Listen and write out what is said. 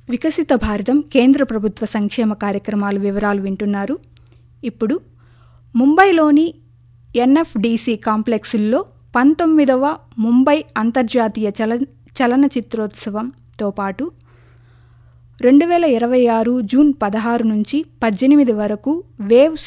వికసిత భారతం కేంద్ర ప్రభుత్వ సంక్షేమ కార్యక్రమాల వివరాలు వింటున్నారు. ఇప్పుడు ముంబైలోని ఎన్ఎఫ్డిసి కాంప్లెక్స్లో 19వ ముంబై అంతర్జాతీయ చలనచిత్రోత్సవంతో పాటు 2026 జూన్ 16 నుంచి 18 వరకు వేవ్స్